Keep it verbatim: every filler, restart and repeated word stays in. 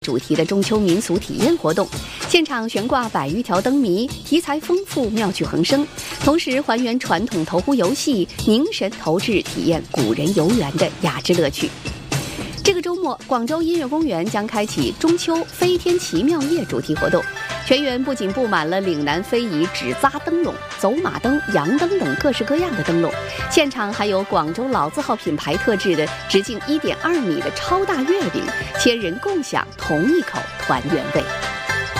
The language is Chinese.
主题的中秋民俗体验活动，现场悬挂百余条灯谜，题材丰富，妙趣横生，同时还原传统投壶游戏，凝神投掷，体验古人游园的雅致乐趣。这个周末，广州音乐公园将开启中秋飞天奇妙夜主题活动，全园不仅布满了岭南非遗纸扎灯笼、走马灯、羊灯等各式各样的灯笼，现场还有广州老字号品牌特制的直径一点二米的超大月饼，千人共享同一口团圆味。